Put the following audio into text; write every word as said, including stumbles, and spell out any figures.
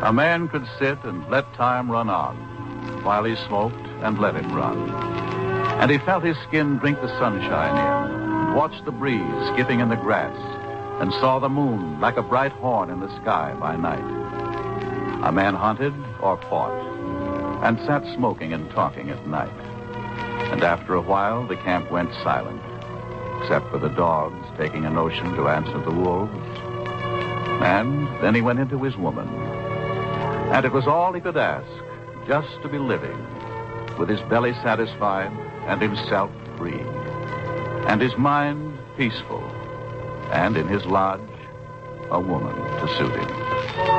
A man could sit and let time run on while he smoked and let it run. And he felt his skin drink the sunshine in, and watched the breeze skipping in the grass, and saw the moon like a bright horn in the sky by night. A man hunted or fought, and sat smoking and talking at night. And after a while, the camp went silent, except for the dogs taking a notion to answer the wolves. And then he went into his woman. And it was all he could ask, just to be living, with his belly satisfied and himself free, and his mind peaceful, and in his lodge, a woman to suit him.